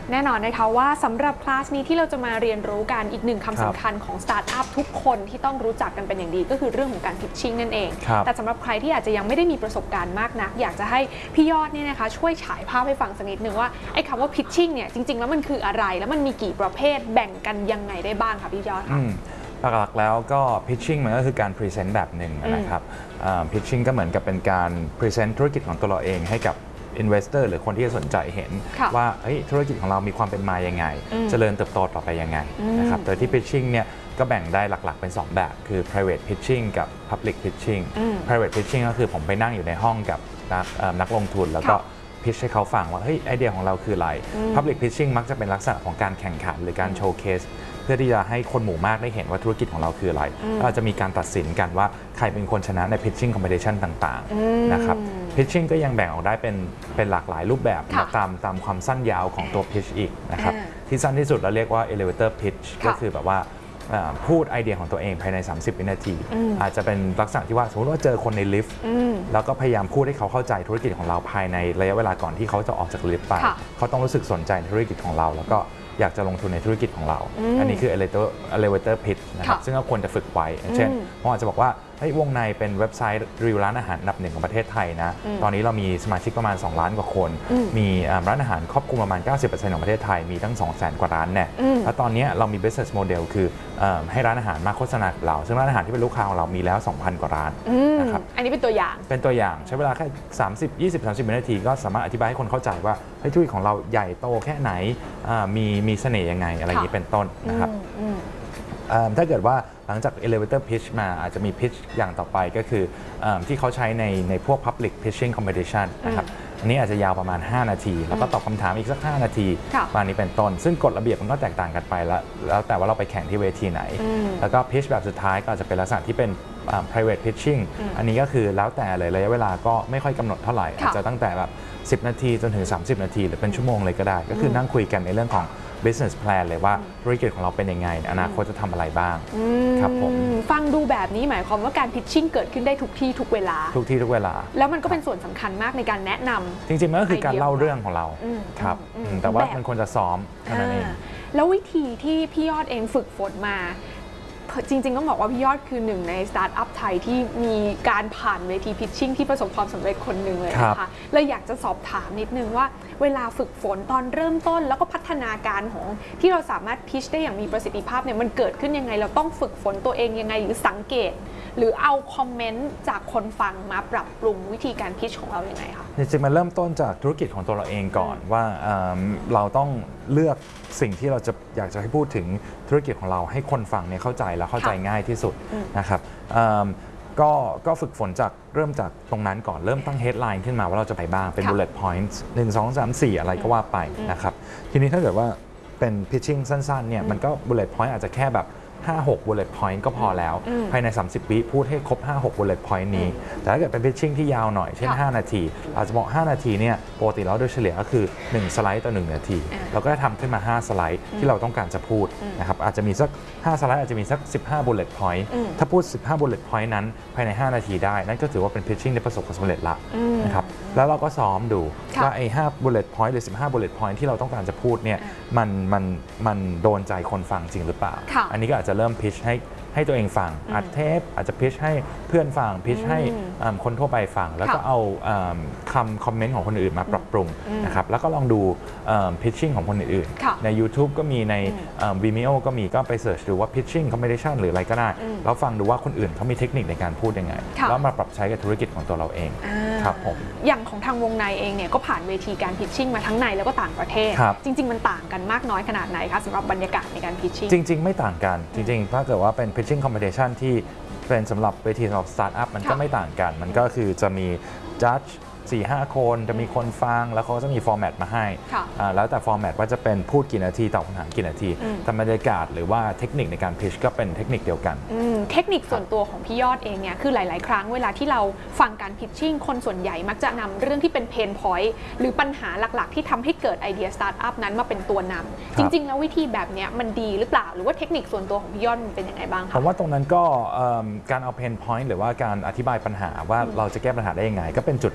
แน่นอนนะคะว่าสำหรับคลาสนี้ที่เราจะมาเรียนรู้กันอีกหนึ่งคำสำคัญของสตาร์ทอัพทุกคนที่ต้องรู้จักกันเป็นอย่างดีก็คือเรื่องของการพิชชิ่งนั่นเองแต่สำหรับใครที่อาจจะยังไม่ได้มีประสบการณ์มากนักอยากจะให้พี่ยอดเนี่ยนะคะช่วยฉายภาพให้ฟังสักนิดนึงว่าไอ้คำว่าพิชชิ่งเนี่ยจริงๆแล้วมันคืออะไรแล้วมันมีกี่ประเภทแบ่งกันยังไงได้บ้างคะพี่ยอดคะหลักๆแล้วก็ pitching มันก็คือการ present แบบหนึ่งนะครับ pitching ก็เหมือนกับเป็นการ present ธุรกิจของตัวเราเองให้กับ investor หรือคนที่สนใจเห็นว่าธุรกิจของเรามีความเป็นมายังไงเจริญเติบโตต่อไปยังไงนะครับโดยที่ pitching เนี่ยก็แบ่งได้หลักๆเป็น2แบบคือ private pitching กับ public pitching private pitching ก็คือผมไปนั่งอยู่ในห้องกับนักลงทุนแล้วก็พิชให้เขาฟังว่าไอเดียของเราคืออะไร Public Pitching มักจะเป็นลักษณะของการแข่งขันหรือการโชว์เคสเพื่อที่จะให้คนหมู่มากได้เห็นว่าธุรกิจของเราคืออะไรเราจะมีการตัดสินกันว่าใครเป็นคนชนะใน Pitching Competition ต่างๆนะครับ Pitching ก็ยังแบ่งออกได้เป็นหลากหลายรูปแบบตามความสั้นยาวของตัว Pitch อีกนะครับที่สั้นที่สุดเราเรียกว่า Elevator Pitch ก็คือแบบว่าพูดไอเดียของตัวเองภายใน30 วินาทีอาจจะเป็นลักษณะที่ว่าสมมติว่าเจอคนในลิฟต์แล้วก็พยายามพูดให้เขาเข้าใจธุรกิจของเราภายในระยะเวลาก่อนที่เขาจะออกจากลิฟต์ไปเขาต้องรู้สึกสนใจในธุรกิจของเราแล้วก็อยากจะลงทุนในธุรกิจของเราอันนี้คือ elevator pitch นะครับซึ่งก็ควรจะฝึกไว้เช่นผมอาจจะบอกว่าวงในเป็นเว็บไซต์รีวิวร้านอาหารอันดับหนึ่งของประเทศไทยนะตอนนี้เรามีสมาชิกประมาณ2 ล้านกว่าคนมีร้านอาหารครอบคลุมประมาณ 90% ของประเทศไทยมีตั้ง 200,000 กว่าร้านเนี่ยแล้วตอนนี้เรามี business model คือให้ร้านอาหารมาโฆษณากับเราซึ่งร้านอาหารที่เป็นลูกค้าของเรามีแล้ว 2,000 กว่าร้านนะครับอันนี้เป็นตัวอย่างใช้เวลาแค่20-30 วินาทีก็สามารถอธิบายให้คนเข้าใจว่าธุรกิจของเราใหญ่โตแค่ไหนมีเสน่ห์ยังไงอะไรอย่างนี้เป็นต้นนะครับถ้าเกิดว่าหลังจาก elevator pitch มาอาจจะมี pitch อย่างต่อไปก็คือที่เขาใช้ในพวก public pitching competition นะครับอันนี้อาจจะยาวประมาณ5 นาทีแล้วก็ตอบคำถามอีกสัก5 นาทีประมาณนี้เป็นต้นซึ่งกฎระเบียบมันก็แตกต่างกันไปแล้วแต่ว่าเราไปแข่งที่เวทีไหนแล้วก็ pitch แบบสุดท้ายก็จะเป็นลักษณะที่เป็น private pitching อันนี้ก็คือแล้วแต่เลยระยะเวลาก็ไม่ค่อยกำหนดเท่าไหร่อาจจะตั้งแต่แบบ10 นาทีจนถึง30 นาทีหรือเป็นชั่วโมงเลยก็ได้ก็คือนั่งคุยกันในเรื่องของbusiness plan เลยว่าธุรกิจของเราเป็นยังไงอนาคตจะทำอะไรบ้างครับผมฟังดูแบบนี้หมายความว่าการ pitching เกิดขึ้นได้ทุกที่ทุกเวลาแล้วมันก็เป็นส่วนสำคัญมากในการแนะนำจริงๆมันก็คือการเล่าเรื่องของเราครับแต่ว่ามันควรจะซ้อมเท่านั้นเองแล้ววิธีที่พี่ยอดเองฝึกฝนมาจริงๆต้องบอกว่าพี่ยอดคือหนึ่งในสตาร์ทอัพไทยที่มีการผ่านเวทีพิชชิ่งที่ประสบความสำเร็จคนหนึ่งเลยนะคะเลยอยากจะสอบถามนิดนึงว่าเวลาฝึกฝนตอนเริ่มต้นแล้วก็พัฒนาการของที่เราสามารถพิชได้อย่างมีประสิทธิภาพเนี่ยมันเกิดขึ้นยังไงเราต้องฝึกฝนตัวเองยังไงหรือสังเกตหรือเอาคอมเมนต์จากคนฟังมาปรับปรุงวิธีการพิชของเราอย่างไรคะจริงๆมันเริ่มต้นจากธุรกิจของตัวเราเองก่อนว่าเราต้องเลือกสิ่งที่เราจะอยากจะให้พูดถึงธุรกิจของเราให้คนฟังเนี่ยเข้าใจและเข้าใจง่ายที่สุดนะครับก็ฝึกฝนเริ่มจากตรงนั้นก่อนเริ่มตั้ง headline ขึ้นมาว่าเราจะไปบ้างเป็น bullet points 1 2 3 4อะไรก็ว่าไปนะครับทีนี้ถ้าเกิดว่าเป็น pitching สั้นๆเนี่ยมันก็ bullet point อาจจะแค่แบบ5-6 bullet point ก็พอแล้วภายใน30 วิพูดให้ครบ 5-6 bullet point นี้แต่ถ้าเกิดเป็น pitching ที่ยาวหน่อยเช่น5 นาทีอาจจะบอก5 นาทีเนี่ยปกติแล้วโดยเฉลี่ยก็คือ1 สไลด์ต่อ 1 นาทีเราก็จะทำขึ้นมา5 สไลด์ที่เราต้องการจะพูดนะครับอาจจะมีสัก5 สไลด์อาจจะมีสัก15 bullet point ถ้าพูด15 bullet point นั้นภายใน5 นาทีได้นั่นก็ถือว่าเป็น pitching ที่ประสบความสำเร็จละนะครับแล้วเราก็ซ้อมดูว่าไอ้5 bullet point หรือ15 bullet point ที่เราต้องการจะพูดเนี่ยมันโดนใจคนฟังจริงหรือเปล่าอันนี้ก็อาจจะเริ่มพิชให้ตัวเองฟังอัดเทปอาจจะพิชให้เพื่อนฟังพิชให้คนทั่วไปฟังแล้วก็เอาคอมเมนต์ของคนอื่นมาปรับปรุงนะครับแล้วก็ลองดูพิชชิ่งของคนอื่นใน YouTube ก็มีใน Vimeo ก็มีก็ไปเสิร์ชดูว่า pitching competition หรืออะไรก็ได้แล้วฟังดูว่าคนอื่นเขามีเทคนิคในการพูดยังไงแล้วมาปรับใช้กับธุรกิจของตัวเราเองครับผมอย่างของทางวงในเองเนี่ยก็ผ่านเวทีการ pitching มาทั้งในแล้วก็ต่างประเทศจริงๆมันต่างกันมากน้อยขนาดไหนคะสำหรับบรรยากาศในการ pitching จริงๆไม่ต่างกันจริงๆถ้าเกิดว่าเป็น pitching competition ที่เป็นสำหรับเวทีสำหรับ startup มันก็ไม่ต่างกันมันก็คือจะมี judge 4-5 คนจะมีคนฟังแล้วเขาก็จะมีฟอร์แมตมาให้แล้วแต่ฟอร์แมตว่าจะเป็นพูดกี่นาทีตอบคำถามกี่นาทีแต่บรรยากาศหรือว่าเทคนิคในการพิชก็เป็นเทคนิคเดียวกันเทคนิคส่วนตัวของพี่ยอดเองเนี่ยคือหลายๆครั้งเวลาที่เราฟังการพิชชิ่งคนส่วนใหญ่มักจะนำเรื่องที่เป็นเพนพอยต์หรือปัญหาหลักๆที่ทำให้เกิดไอเดียสตาร์ทอัพนั้นมาเป็นตัวนำจริงๆแล้ววิธีแบบนี้มันดีหรือเปล่าหรือว่าเทคนิคส่วนตัวของพี่ยอดมันเป็นยังไงบ้างคะผมว่าตรงนั้นก็การเอาเพนพอยต์หรือว่าการอธิบายปัญหาว่าเราจะแก้ปัญหาได้ยังไงก็เป็นจุดหนึ่งที่ส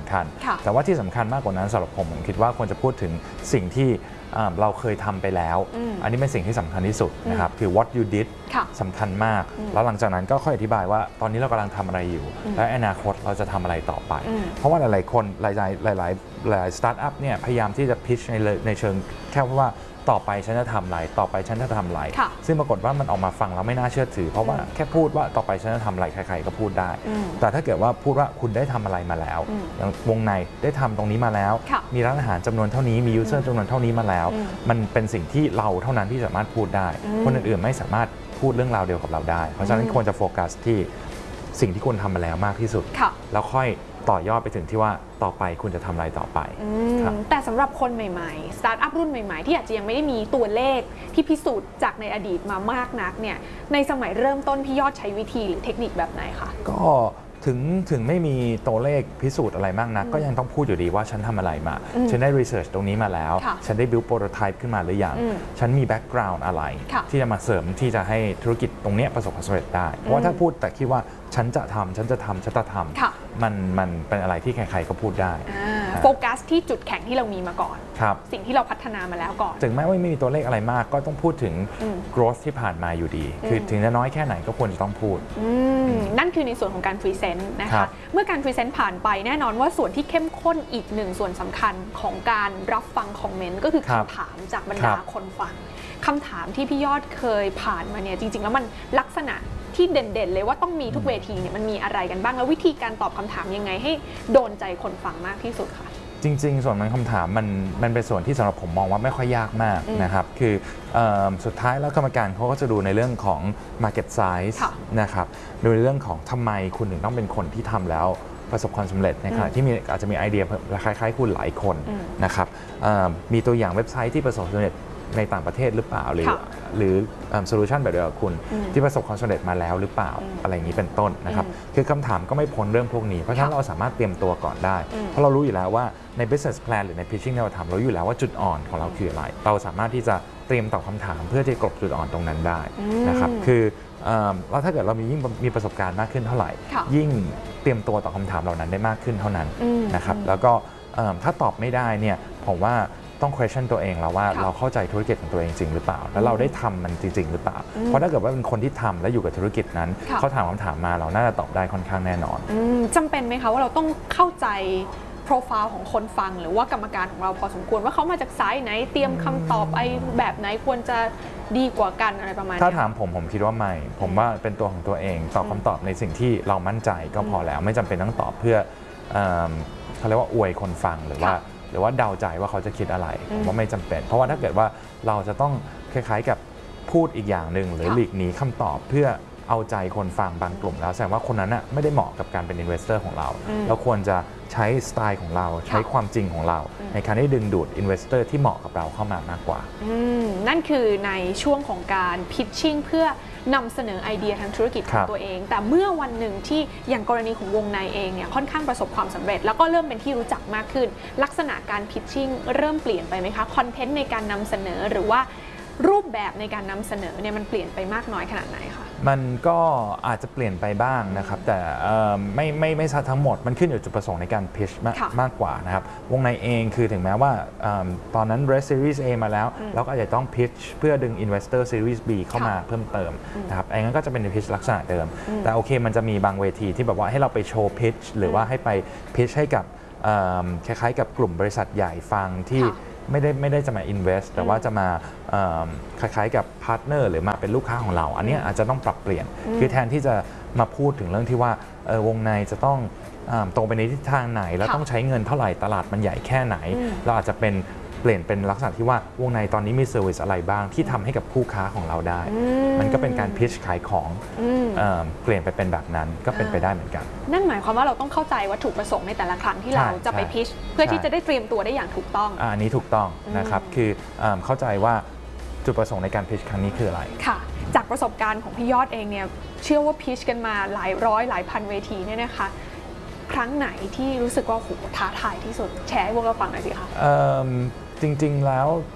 ำคัญแต่ว่าที่สำคัญมากกว่านั้นสำหรับผมคิดว่าควรจะพูดถึงสิ่งที่เราเคยทำไปแล้วอันนี้เป็นสิ่งที่สำคัญที่สุดนะครับคือ what you did สำคัญมากแล้วหลังจากนั้นก็ค่อยอธิบายว่าตอนนี้เรากำลังทำอะไรอยู่และอนาคตเราจะทำอะไรต่อไปเพราะว่าหลายๆคนหลายสตาร์ทอัพเนี่ยพยายามที่จะพิชในเชิงแค่ว่าต่อไปฉันจะทำอะไรต่อไปฉันจะทำอะไรซึ่งปรากฏว่ามันออกมาฟังแล้วไม่น่าเชื่อถือเพราะว่าแค่พูดว่าต่อไปฉันจะทำอะไรใครๆก็พูดได้แต่ถ้าเกิดว่าพูดว่าคุณได้ทำอะไรมาแล้วอย่างวงในได้ทำตรงนี้มาแล้วมีร้านอาหารจำนวนเท่านี้มียูเซอร์จำนวนเท่านี้มาแล้วมันเป็นสิ่งที่เราเท่านั้นที่สามารถพูดได้คนอื่นๆไม่สามารถพูดเรื่องราวเดียวกับเราได้เพราะฉะนั้นควรจะโฟกัสที่สิ่งที่คุณทำมาแล้วมากที่สุดแล้วค่อยต่อยอดไปถึงที่ว่าต่อไปคุณจะทำอะไรต่อไปแต่สำหรับคนใหม่ๆสตาร์ทอัพรุ่นใหม่ๆที่อาจจะยังไม่ได้มีตัวเลขที่พิสูจน์จากในอดีตมามากนักเนี่ยในสมัยเริ่มต้นพี่ยอดใช้วิธีหรือเทคนิคแบบไหนคะก็ถึงไม่มีตัวเลขพิสูจน์อะไรมากนักก็ยังต้องพูดอยู่ดีว่าฉันทำอะไรมาฉันได้รีเสิร์ชตรงนี้มาแล้วฉันได้ build prototype ขึ้นมาหรือยังฉันมี background อะไรที่จะมาเสริมที่จะให้ธุรกิจตรงนี้ประสบความสำเร็จได้เพราะว่าถ้าพูดแต่คิดว่าฉันจะทำมันเป็นอะไรที่ใครๆก็พูดได้โฟกัสที่จุดแข็งที่เรามีมาก่อนสิ่งที่เราพัฒนามาแล้วก่อนถึงแม้ว่าไม่มีตัวเลขอะไรมากก็ต้องพูดถึง growth ที่ผ่านมาอยู่ดีคือถึงจะน้อยแค่ไหนก็ควรจะต้องพูดนั่นคือในส่วนของการพรีเซนต์นะคะเมื่อการพรีเซนต์ผ่านไปแน่นอนว่าส่วนที่เข้มข้นอีกหนึ่งส่วนสำคัญของการรับฟังคอมเมนต์ก็คือคำถามจากบรรดาคนฟังคำถามที่พี่ยอดเคยผ่านมาเนี่ยจริงๆแล้วมันลักษณะที่เด่นๆเลยว่าต้องมีทุกเวทีเนี่ยมันมีอะไรกันบ้างแล้ววิธีการตอบคำถามยังไงให้โดนใจคนฟังมากที่สุดคะจริงๆส่วนคำถามมันเป็นส่วนที่สำหรับผมมองว่าไม่ค่อยยากมากนะครับคือสุดท้ายแล้วกรรมการเขาก็จะดูในเรื่องของ market size นะครับดูในเรื่องของทำไมคุณถึงต้องเป็นคนที่ทำแล้วประสบความสำเร็จนะครับที่อาจจะมีไอเดียคล้ายๆคุณหลายคนนะครับมีตัวอย่างเว็บไซต์ที่ประสบความสำเร็จในต่างประเทศหรือเปล่าหรือโซลูชันแบบเดียวกับคุณที่ประสบความสำเร็จมาแล้วหรือเปล่าอะไรอย่างนี้เป็นต้นนะครับคือคำถามก็ไม่พ้นเรื่องพวกนี้เพราะฉะนั้นเราสามารถเตรียมตัวก่อนได้เพราะเรารู้อยู่แล้วว่าใน business plan หรือใน pitching ที่เราทำเราอยู่แล้วว่าจุดอ่อนของเราคืออะไรเราสามารถที่จะเตรียมตอบคำถามเพื่อที่จะกลบจุดอ่อนตรงนั้นได้นะครับคือแล้วถ้าเกิดเรายิ่งมีประสบการณ์มากขึ้นเท่าไหร่ยิ่งเตรียมตัวตอบคำถามเหล่านั้นได้มากขึ้นเท่านั้นนะครับแล้วก็ถ้าตอบไม่ได้เนี่ยผมว่าต้อง question ตัวเองแล้วว่าเราเข้าใจธุรกิจของตัวเองจริงหรือเปล่าแล้วเราได้ทำมันจริงหรือเปล่าเพราะถ้าเกิดว่าเป็นคนที่ทำและอยู่กับธุรกิจนั้นเขาถามคำถามมาเราน่าจะตอบได้ค่อนข้างแน่นอนจำเป็นไหมคะว่าเราต้องเข้าใจโปรไฟล์ของคนฟังหรือว่ากรรมการของเราพอสมควรว่าเขามาจากสายไหนเตรียมคำตอบแบบไหนควรจะดีกว่ากันอะไรประมาณนี้ถ้าถามผมคิดว่าไม่ผมว่าเป็นตัวของตัวเองตอบคำตอบในสิ่งที่เรามั่นใจก็พอแล้วไม่จำเป็นต้องตอบเพื่อเขาเรียกว่าอวยคนฟังหรือว่าเดาใจว่าเขาจะคิดอะไรผมว่าไม่จำเป็นเพราะว่าถ้าเกิดว่าเราจะต้องคล้ายๆกับพูดอีกอย่างหนึ่งหรือหลีกหนีคำตอบเพื่อเอาใจคนฟังบางกลุ่มแล้วแสดงว่าคนนั้นไม่ได้เหมาะกับการเป็น investor ของเราเราควรจะใช้สไตล์ของเราใช้ความจริงของเราในการที่ดึงดูด investor ที่เหมาะกับเราเข้ามามากกว่านั่นคือในช่วงของการ pitching เพื่อนำเสนอไอเดียทางธุรกิจของตัวเองแต่เมื่อวันหนึ่งที่อย่างกรณีของวงในเองเนี่ยค่อนข้างประสบความสำเร็จแล้วก็เริ่มเป็นที่รู้จักมากขึ้นลักษณะการ pitching เริ่มเปลี่ยนไปไหมคะคอนเทนต์ในการนำเสนอหรือว่ารูปแบบในการนำเสนอเนี่ยมันเปลี่ยนไปมากน้อยขนาดไหนคะมันก็อาจจะเปลี่ยนไปบ้างนะครับแต่ไม่ชัดทั้งหมดมันขึ้นอยู่จุดประสงค์ในการ pitch มากกว่านะครับวงในเองคือถึงแม้ว่าตอนนั้น Raise Series A มาแล้วเราก็อาจจะต้อง pitch เพื่อดึง Investor Series B เข้ามาเพิ่มเติมนะครับอันนั้นก็จะเป็น pitch ลักษณะเดิมแต่โอเคมันจะมีบางเวทีที่แบบว่าให้เราไปโชว์ pitch หรือว่าให้ไป pitch ให้กับคล้ายๆกับกลุ่มบริษัทใหญ่ฟังที่ไม่ได้จะมา invest แต่ว่าจะมาคล้ายๆกับพาร์ทเนอร์หรือมาเป็นลูกค้าของเราอันนี้อาจจะต้องปรับเปลี่ยนคือแทนที่จะมาพูดถึงเรื่องที่ว่าวงในจะต้องตรงไปในทิศทางไหนแล้วต้องใช้เงินเท่าไหร่ตลาดมันใหญ่แค่ไหนเราอาจจะเปลี่ยนเป็นลักษณะที่ว่าวงในตอนนี้มีเซอร์วิสอะไรบ้างที่ทำให้กับคู่ค้าของเราได้มันก็เป็นการพิชขายของเปลี่ยนไปเป็นแบบนั้นก็เป็นไปได้เหมือนกันนั่นหมายความว่าเราต้องเข้าใจวัตถุประสงค์ในแต่ละครั้งที่เราจะไปพิชเพื่อที่จะได้เตรียมตัวได้อย่างถูกต้องอันนี้ถูกต้องนะครับคือเข้าใจว่าจุดประสงค์ในการพิชครั้งนี้คืออะไรค่ะจากประสบการณ์ของพี่ยอดเองเนี่ยเชื่อว่าพิชกันมาหลายร้อยหลายพันเวทีเนี่ยนะคะครั้งไหนที่รู้สึกว่าโหท้าทายที่สุดแชร์ให้พวกเราฟังหน่อยสิคะจริงๆแล้ว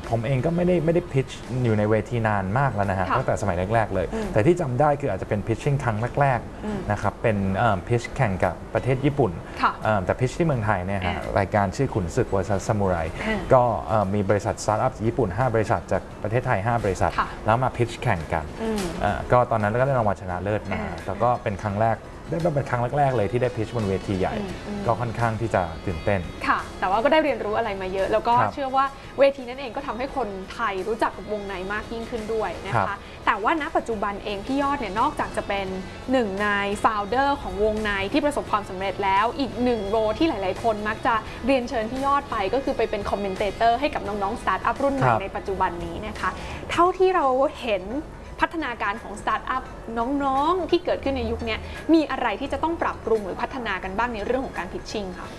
ผมเองก็ไม่ได้พิชอยู่ในเวทีนานมากแล้วนะฮะตั้งแต่สมัยแรกๆเลยแต่ที่จำได้คืออาจจะเป็นพิชชิ่งครั้งแรกๆนะครับเป็นพิชแข่งกับประเทศญี่ปุ่นแต่พิชที่เมืองไทยเนี่ยฮะรายการชื่อขุนศึก vs ซามูไรก็มีบริษัทสตาร์ทอัพญี่ปุ่น5บริษัทจากประเทศไทย5บริษัทแล้วมาพิชแข่งกันก็ตอนนั้นก็ได้รางวัลชนะเลิศมาแต่ก็เป็นครั้งแรกเป็นครั้งแรกๆเลยที่ได้พิชบนเวทีใหญ่ก็ค่อนข้างที่จะตื่นเต้นค่ะแต่ว่าก็ได้เรียนรู้อะไรมาเยอะแล้วก็เชื่อว่าเวทีนั้นเองก็ทำให้คนไทยรู้จักกับวงในมากยิ่งขึ้นด้วยนะคะแต่ว่าณปัจจุบันเองพี่ยอดเนี่ยนอกจากจะเป็นหนึ่งในโฟลเดอร์ของวงในที่ประสบความสำเร็จแล้วอีกหนึ่งโรที่หลายๆคนมักจะเรียนเชิญพี่ยอดไปก็คือไปเป็นคอมเมนเตเตอร์ให้กับน้องๆสตาร์ทอัพรุ่นใหม่ในปัจจุบันนี้นะคะเท่าที่เราเห็นพัฒนาการของสตาร์ทอัพน้องๆที่เกิดขึ้นในยุคนี้มีอะไรที่จะต้องปรับปรุงหรือพัฒนากันบ้างในเรื่องของการพิชชิ่งค่ะ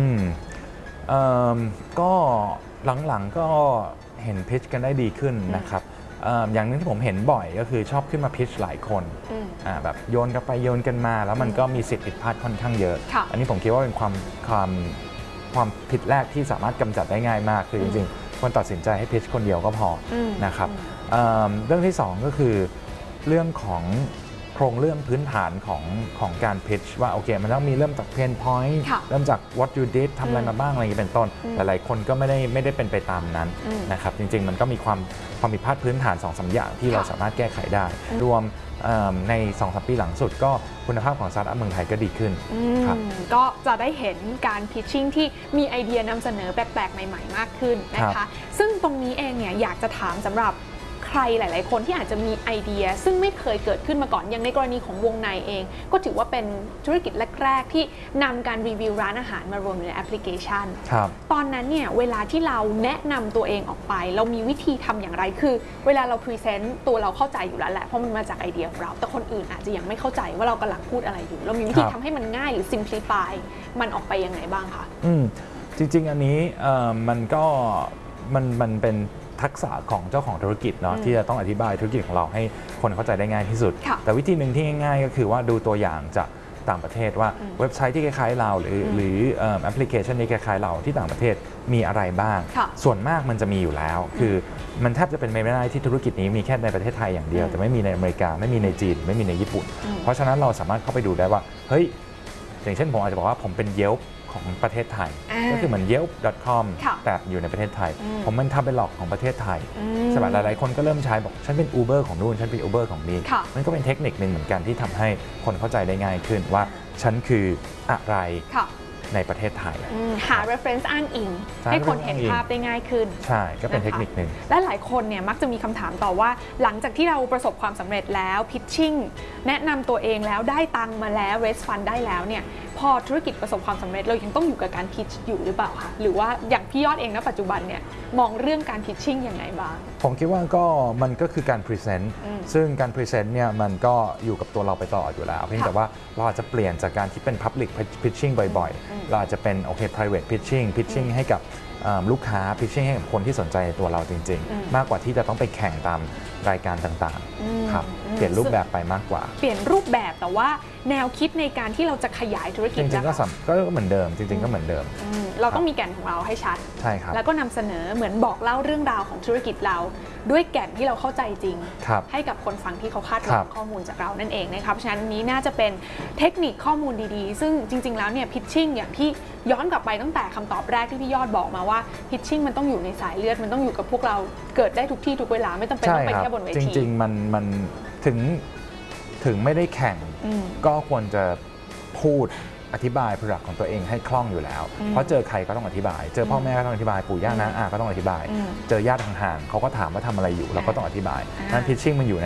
ก็หลังๆก็เห็นพิชกันได้ดีขึ้นนะครับอย่างนึงที่ผมเห็นบ่อยก็คือชอบขึ้นมาพิชหลายคนแบบโยนกันไปโยนกันมาแล้วมันก็มีสิทธิ์ผิดพลาดค่อนข้างเยอะอันนี้ผมคิดว่าเป็นความผิดแรกที่สามารถกำจัดได้ง่ายมากคือจริงๆควรตัดสินใจให้พิชคนเดียวก็พอนะครับเรื่องที่2ก็คือเรื่องของโครงเรื่องพื้นฐานของการพิชว่าโอเคมันต้องมีเริ่มจากเพนพอยต์เริ่มจาก what you did ทำอะไรมาบ้างอะไรอย่างนี้เป็นต้นหลายๆคนก็ไม่ได้เป็นไปตามนั้นนะครับจริงๆมันก็มีความผิดพลาดพื้นฐาน 2-3 อย่างที่เราสามารถแก้ไขได้รวมใน 2-3 ปีหลังสุดก็คุณภาพของสตาร์ทอัพเมืองไทยก็ดีขึ้นครับก็จะได้เห็นการพิชชิ่งที่มีไอเดียนำเสนอแปลกๆใหม่ๆมากขึ้นนะคะซึ่งตรงนี้เองเนี่ยอยากจะถามสำหรับใครหลายๆคนที่อาจจะมีไอเดียซึ่งไม่เคยเกิดขึ้นมาก่อนอย่างในกรณีของวงในเองก็ถือว่าเป็นธุรกิจแรกๆที่นำการรีวิวร้านอาหารมารวมในแอปพลิเคชันตอนนั้นเนี่ยเวลาที่เราแนะนำตัวเองออกไปเรามีวิธีทำอย่างไรคือเวลาเราพรีเซนต์ตัวเราเข้าใจอยู่แล้วแหละเพราะมันมาจากไอเดียของเราแต่คนอื่นอาจจะยังไม่เข้าใจว่าเรากำลังพูดอะไรอยู่เรามีวิธีทำให้มันง่ายหรือ simplify มันออกไปยังไงบ้างคะจริงๆอันนี้มันก็มันเป็นทักษะของเจ้าของธุรกิจเนาะที่จะต้องอธิบายธุรกิจของเราให้คนเข้าใจได้ง่ายที่สุดแต่วิธีหนึ่งที่ง่ายๆก็คือว่าดูตัวอย่างจากต่างประเทศว่าเว็บไซต์ที่คล้ายๆเราหรือแอปพลิเคชันที่คล้ายๆเราที่ต่างประเทศมีอะไรบ้างส่วนมากมันจะมีอยู่แล้วคือมันแทบจะเป็นไม่ได้ที่ธุรกิจนี้มีแค่ในประเทศไทยอย่างเดียวแต่ไม่มีในอเมริกาไม่มีในจีนไม่มีในญี่ปุ่นเพราะฉะนั้นเราสามารถเข้าไปดูได้ว่าเฮ้ยอย่างเช่นผมอาจจะบอกว่าผมเป็น Yelp ของประเทศไทยก็คือเหมือน Yelp.com แต่อยู่ในประเทศไทยผมมันทำเป็นหลอกของประเทศไทยสมัยหลายๆคนก็เริ่มใช้บอกฉันเป็น Uber ของนู่นฉันเป็น Uber ของนี่มันก็เป็นเทคนิคนึงเหมือนกันที่ทำให้คนเข้าใจได้ง่ายขึ้นว่าฉันคืออะไรในประเทศไทยหา reference อ้างอิงให้คนเห็นภาพได้ง่ายขึ้นใช่ก็เป็นเทคนิคนึงและหลายคนเนี่ยมักจะมีคำถามต่อว่าหลังจากที่เราประสบความสำเร็จแล้ว pitching แนะนำตัวเองแล้วได้ตังค์มาแล้ว raise fund ได้แล้วเนี่ยพอธุรกิจประสบความสำเร็จเรายังต้องอยู่กับการ pitch อยู่หรือเปล่าคะหรือว่าอย่างพี่ยอดเองณปัจจุบันเนี่ยมองเรื่องการ pitching ยังไงบ้างผมคิดว่ามันก็คือการ present ซึ่งการ present เนี่ยมันก็อยู่กับตัวเราไปตลอดอยู่แล้วเพียงแต่ว่าเราอาจจะเปลี่ยนจากการที่เป็น public pitching บ่อยๆเราอาจจะเป็นโอเค private pitching ให้กับลูกค้า pitching ให้กับคนที่สนใจในตัวเราจริงๆมากกว่าที่จะต้องไปแข่งตามรายการต่างๆครับเปลี่ยนรูปแบบไปมากกว่าเปลี่ยนรูปแบบแต่ว่าแนวคิดในการที่เราจะขยายธุรกิจจริงๆก็เหมือนเดิมจริงๆก็เหมือนเดิมเราต้องมีแก่นของเราให้ชัดใช่ครับแล้วก็นำเสนอเหมือนบอกเล่าเรื่องราวของธุรกิจเราด้วยแก่นที่เราเข้าใจจริงให้กับคนฟังที่เขาคาดหวังข้อมูลจากเรานั่นเองนะครับเพราะฉะนั้นนี้น่าจะเป็นเทคนิคข้อมูลดีๆซึ่งจริงๆแล้วเนี่ย pitching อย่างที่ย้อนกลับไปตั้งแต่คำตอบแรกที่พี่ยอดบอกมาว่า pitching มันต้องอยู่ในสายเลือดมันต้องอยู่กับพวกเราเกิดได้ทุกที่ทุกเวลาไม่ต้องเป็นต้องไปแค่บนเวทีจริงๆมันถึงไม่ได้แข่งก็ควรจะพูดอธิบาย product ของตัวเองให้คล่องอยู่แล้วเพราะเจอใครก็ต้องอธิบายเจอพ่อแม่ก็ต้องอธิบายปู่ย่าน้าอาก็ต้องอธิบายเจอญาติห่างๆเขาก็ถามว่าทำอะไรอยู่เราก็ต้องอธิบายนั้น pitching มันอยู่